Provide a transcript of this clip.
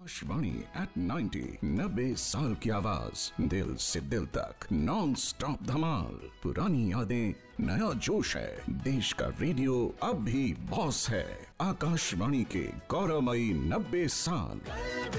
Akashvani at 90, 90 साल की आवाज, दिल से दिल तक नॉन स्टॉप धमाल। पुरानी यादें, नया जोश है, देश का रेडियो अब भी बॉस है। आकाशवाणी के गौरवमयी 90 साल।